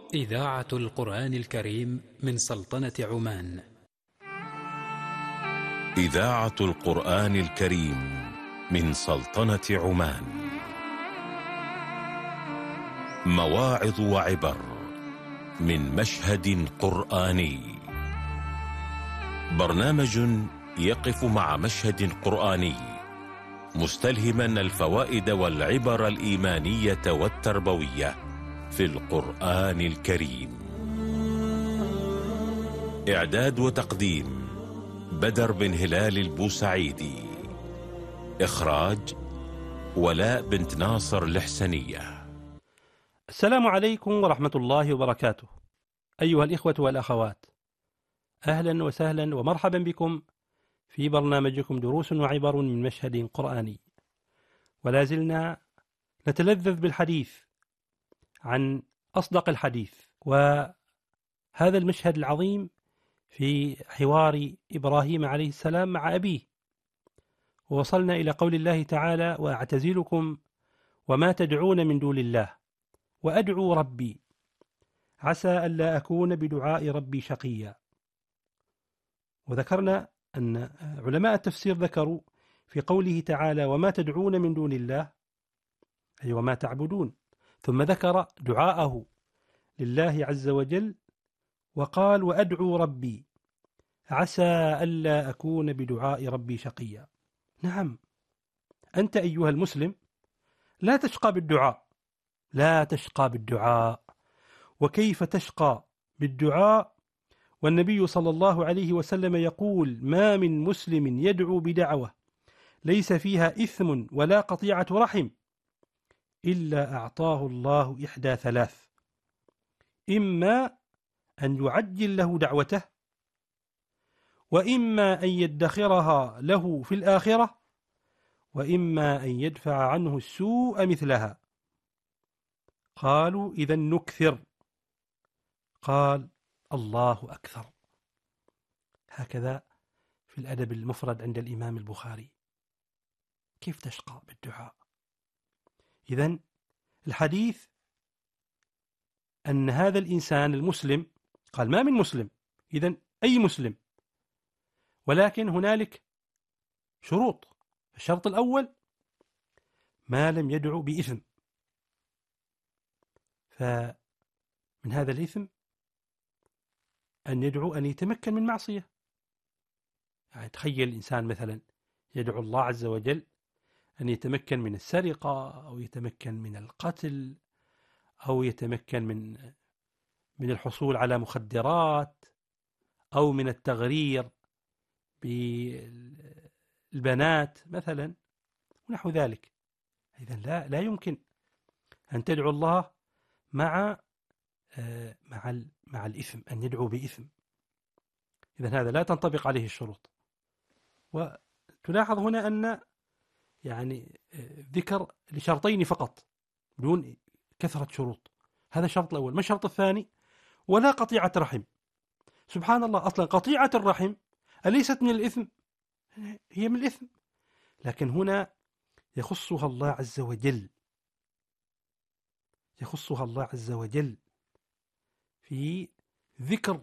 إذاعة القرآن الكريم من سلطنة عمان. إذاعة القرآن الكريم من سلطنة عمان. مواعظ وعبر من مشهد قرآني. برنامج يقف مع مشهد قرآني مستلهما الفوائد والعبر الإيمانية والتربوية في القرآن الكريم. إعداد وتقديم بدر بن هلال البوسعيدي. إخراج ولاء بنت ناصر الحسنية. السلام عليكم ورحمة الله وبركاته. أيها الإخوة والأخوات، أهلا وسهلا ومرحبا بكم في برنامجكم دروس وعبر من مشهد قرآني. ولا زلنا نتلذذ بالحديث عن أصدق الحديث، وهذا المشهد العظيم في حوار إبراهيم عليه السلام مع أبيه. ووصلنا إلى قول الله تعالى: وأعتزلكم وما تدعون من دون الله وأدعو ربي عسى ألا أكون بدعاء ربي شقيا. وذكرنا أن علماء التفسير ذكروا في قوله تعالى: وما تدعون من دون الله، أي وما تعبدون، ثم ذكر دعاءه لله عز وجل وقال: وأدعو ربي عسى ألا أكون بدعاء ربي شقيا. نعم، أنت أيها المسلم لا تشقى بالدعاء، لا تشقى بالدعاء. وكيف تشقى بالدعاء والنبي صلى الله عليه وسلم يقول: ما من مسلم يدعو بدعوة ليس فيها إثم ولا قطيعة رحم إلا أعطاه الله إحدى ثلاث: إما أن يعجل له دعوته، وإما أن يدخرها له في الآخرة، وإما أن يدفع عنه السوء مثلها. قالوا: إذا نكثر. قال: الله أكثر. هكذا في الأدب المفرد عند الإمام البخاري. كيف تشقى بالدعاء؟ إذن الحديث أن هذا الإنسان المسلم، قال ما من مسلم، إذن أي مسلم، ولكن هنالك شروط. الشرط الأول: ما لم يدعو بإثم. فمن هذا الإثم أن يدعو أن يتمكن من معصية. يعني تخيل الإنسان مثلا يدعو الله عز وجل أن يتمكن من السرقة، أو يتمكن من القتل، أو يتمكن من الحصول على مخدرات، أو من التغرير بالبنات مثلا ونحو ذلك. إذن لا يمكن أن تدعو الله مع الإثم، أن يدعو بإثم. إذن هذا لا تنطبق عليه الشروط. وتلاحظ هنا أن يعني ذكر لشرطين فقط بدون كثرة شروط. هذا الشرط الأول. ما الشرط الثاني؟ ولا قطيعة رحم. سبحان الله، أصلا قطيعة الرحم أليست من الإثم؟ هي من الإثم، لكن هنا يخصها الله عز وجل، يخصها الله عز وجل في ذكر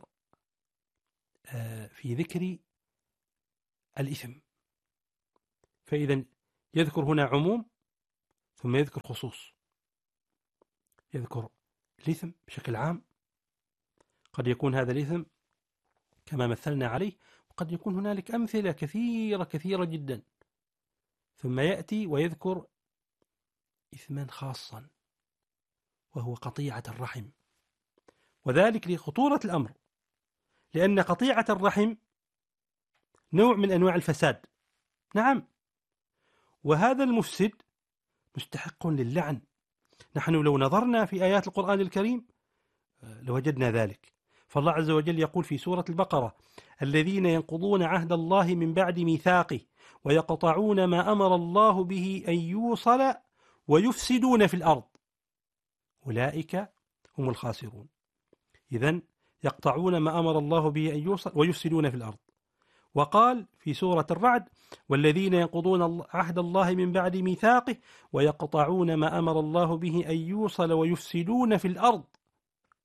الإثم. فإذا يذكر هنا عموم ثم يذكر خصوص. يذكر الإثم بشكل عام، قد يكون هذا الإثم كما مثلنا عليه، وقد يكون هنالك أمثلة كثيرة جدا، ثم يأتي ويذكر إثما خاصا وهو قطيعة الرحم، وذلك لخطورة الأمر، لأن قطيعة الرحم نوع من أنواع الفساد. نعم، وهذا المفسد مستحق للعن. نحن لو نظرنا في آيات القرآن الكريم لوجدنا ذلك. فالله عز وجل يقول في سورة البقرة: الذين ينقضون عهد الله من بعد ميثاقه ويقطعون ما أمر الله به أن يوصل ويفسدون في الأرض أولئك هم الخاسرون. إذن يقطعون ما أمر الله به أن يوصل ويفسدون في الأرض. وقال في سورة الرعد: والذين ينقضون عهد الله من بعد ميثاقه ويقطعون ما أمر الله به أن يوصل ويفسدون في الأرض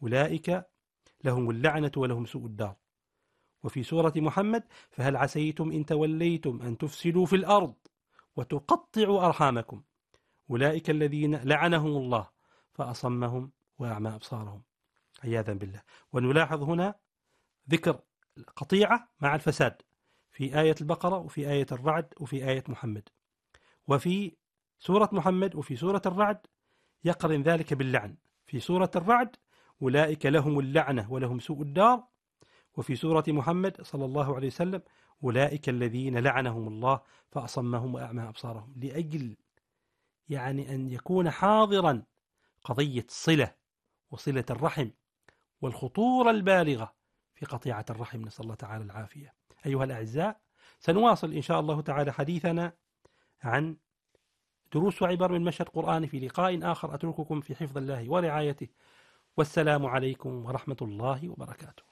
أولئك لهم اللعنة ولهم سوء الدار. وفي سورة محمد: فهل عسيتم إن توليتم أن تفسدوا في الأرض وتقطعوا أرحامكم أولئك الذين لعنهم الله فأصمهم وأعمى أبصارهم عياذا بالله. ونلاحظ هنا ذكر القطيعة مع الفساد في آية البقرة وفي آية الرعد وفي آية محمد. وفي سورة محمد وفي سورة الرعد يقرن ذلك باللعن. في سورة الرعد: أولئك لهم اللعنة ولهم سوء الدار. وفي سورة محمد صلى الله عليه وسلم: أولئك الذين لعنهم الله فأصمهم وأعمى أبصارهم. لأجل أن يكون حاضرا قضية الصلة وصلة الرحم والخطورة البالغة في قطيعة الرحم، نسأل الله تعالى العافية. أيها الأعزاء، سنواصل إن شاء الله تعالى حديثنا عن دروس وعبر من مشهد قرآني في لقاء آخر. أترككم في حفظ الله ورعايته، والسلام عليكم ورحمة الله وبركاته.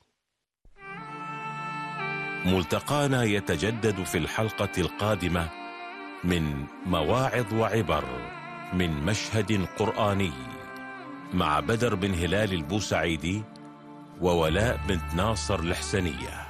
ملتقانا يتجدد في الحلقة القادمة من مواعظ وعبر من مشهد قرآني مع بدر بن هلال البوسعيدي وولاء بنت ناصر الحسنية.